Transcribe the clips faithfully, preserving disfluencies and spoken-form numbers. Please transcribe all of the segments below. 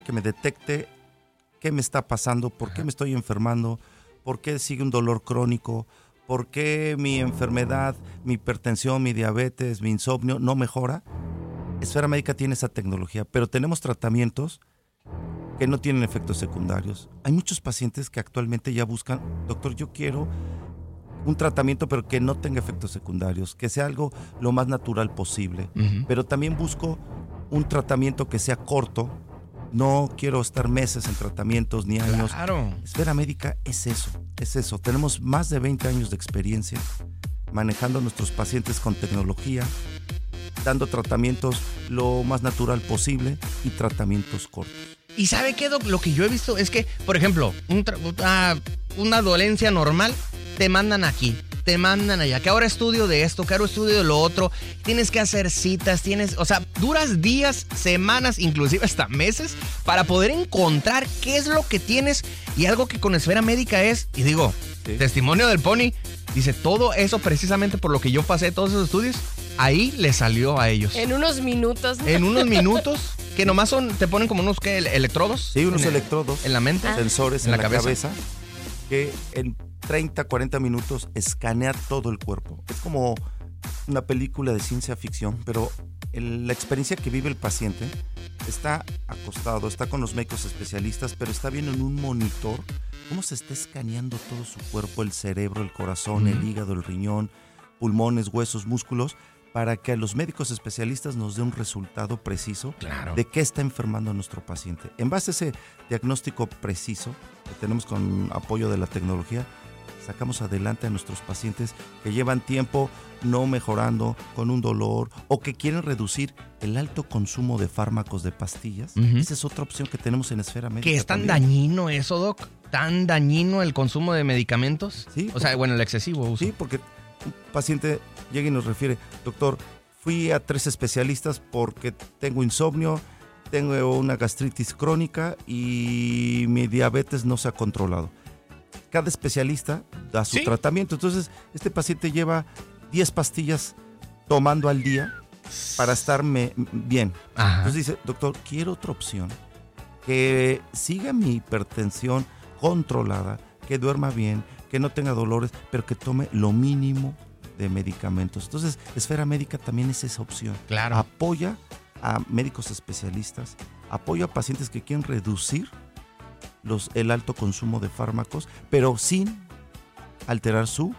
que me detecte qué me está pasando, por qué Ajá. me estoy enfermando, por qué sigue un dolor crónico, por qué mi enfermedad, mi hipertensión, mi diabetes, mi insomnio no mejora. Esfera Médica tiene esa tecnología, pero tenemos tratamientos que no tienen efectos secundarios. Hay muchos pacientes que actualmente ya buscan, doctor, yo quiero un tratamiento pero que no tenga efectos secundarios, que sea algo lo más natural posible, Uh-huh. pero también busco un tratamiento que sea corto. No quiero estar meses en tratamientos ni años. Claro. Esfera Médica es eso, es eso. Tenemos más de veinte años de experiencia manejando a nuestros pacientes con tecnología, dando tratamientos lo más natural posible y tratamientos cortos. ¿Y sabe qué, Doc? Lo que yo he visto es que, por ejemplo, un tra- una, una dolencia normal, te mandan aquí, te mandan allá, que ahora estudio de esto, que ahora estudio de lo otro, tienes que hacer citas, tienes, o sea, duras días, semanas, inclusive hasta meses, para poder encontrar qué es lo que tienes. Y algo que con Esfera Médica es, y digo, Sí. testimonio del Pony, dice, todo eso precisamente por lo que yo pasé, todos esos estudios, ahí le salió a ellos. En unos minutos. En unos minutos, que nomás son, te ponen como unos, ¿qué? Electrodos. Sí, unos en el- electrodos, En la mente. Ah. sensores ¿En en, la la, cabeza? cabeza. que en treinta, cuarenta minutos escanea todo el cuerpo. Es como una película de ciencia ficción, pero el- la experiencia que vive el paciente está acostado, está con los médicos especialistas, pero está viendo en un monitor cómo se está escaneando todo su cuerpo, el cerebro, el corazón, Ujú. el hígado, el riñón, pulmones, huesos, músculos, para que a los médicos especialistas nos dé un resultado preciso Claro. de qué está enfermando a nuestro paciente. En base a ese diagnóstico preciso que tenemos con apoyo de la tecnología, sacamos adelante a nuestros pacientes que llevan tiempo no mejorando, con un dolor o que quieren reducir el alto consumo de fármacos, de pastillas. Ujú. Esa es otra opción que tenemos en Esfera Médica. Que es tan también. dañino eso, Doc. Tan dañino el consumo de medicamentos. Sí, O sea, bueno, el excesivo uso. Sí, porque un paciente llega y nos refiere, doctor, fui a tres especialistas porque tengo insomnio, tengo una gastritis crónica y mi diabetes no se ha controlado. Cada especialista da su Sí. tratamiento. Entonces, este paciente lleva diez pastillas tomando al día para estar me- bien. Ajá. Entonces dice, doctor, quiero otra opción, que siga mi hipertensión controlada, que duerma bien, que no tenga dolores, pero que tome lo mínimo de medicamentos. Entonces, Esfera Médica también es esa opción. Claro. Apoya a médicos especialistas, apoya a pacientes que quieren reducir los, el alto consumo de fármacos, pero sin alterar su,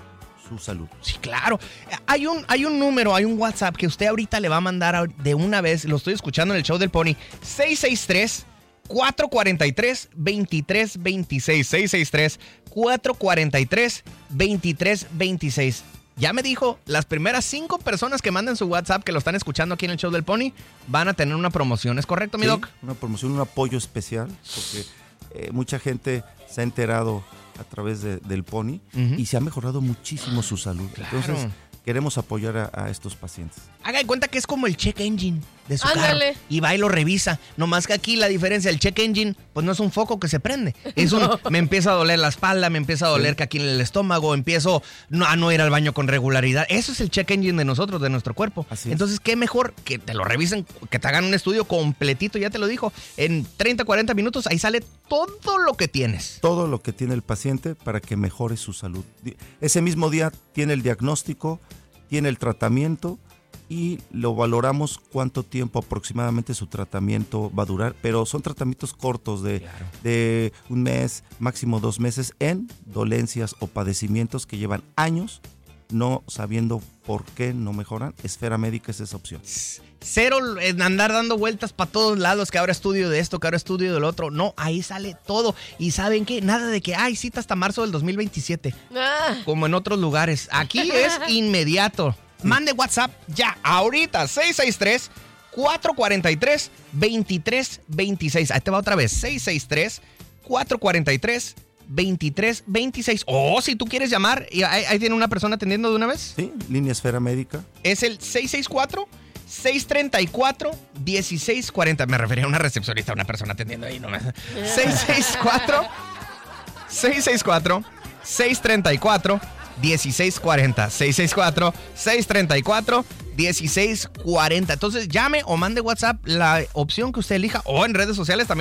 su salud. Sí, claro. Hay un, hay un número, hay un WhatsApp que usted ahorita le va a mandar a- de una vez. Lo estoy escuchando en el show del Pony. seis seis tres, cuatro cuatro tres, dos tres dos seis. seis seis tres, cuatro cuatro tres, dos tres dos seis. Ya me dijo, las primeras cinco personas que manden su WhatsApp que lo están escuchando aquí en el show del Pony van a tener una promoción. ¿Es correcto, mi Sí, doc? una promoción, un apoyo especial, porque eh, mucha gente se ha enterado a través de- del Pony Ujú. y se ha mejorado muchísimo su salud. Claro. Entonces, queremos apoyar a, a estos pacientes. Haga de cuenta que es como el check engine de su Ándale. carro. Y va y lo revisa. Nomás que aquí la diferencia, el check engine, pues no es un foco que se prende. Es un, me empieza a doler la espalda, me empieza a doler Sí. que aquí en el estómago, empiezo no- a no ir al baño con regularidad. Eso es el check engine de nosotros, de nuestro cuerpo. Así es. Entonces, qué mejor que te lo revisen, que te hagan un estudio completito, ya te lo dijo. En treinta, cuarenta minutos, ahí sale todo lo que tienes. Todo lo que tiene el paciente para que mejore su salud. Di- Ese mismo día tiene el diagnóstico, tiene el tratamiento y lo valoramos cuánto tiempo aproximadamente su tratamiento va a durar, pero son tratamientos cortos de, Claro. de un mes, máximo dos meses en dolencias o padecimientos que llevan años no sabiendo por qué no mejoran. Esfera Médica es esa opción. Cero en andar dando vueltas para todos lados, que ahora estudio de esto, que ahora estudio del otro. No, ahí sale todo. Y ¿saben qué? Nada de que, ay, cita hasta marzo del dos mil veintisiete, Ah, como en otros lugares. Aquí es inmediato. Mande WhatsApp ya, ahorita, seis seis tres, cuatro cuatro tres, dos tres dos seis. Ahí te va otra vez, seis seis tres, cuatro cuatro tres, dos tres dos seis. O si tú quieres llamar, y ahí, ahí tiene una persona atendiendo de una vez. ¿Sí? Línea Esfera Médica. Es el seis seis cuatro, seis tres cuatro, uno seis cuatro cero. Me refería a una recepcionista, una persona atendiendo ahí nomás. seis seis cuatro, seis seis cuatro, seis tres cuatro, uno seis cuatro cero. seis seis cuatro, seis tres cuatro, uno dieciséis cuarenta. Entonces llame o mande WhatsApp la opción que usted elija o en redes sociales también.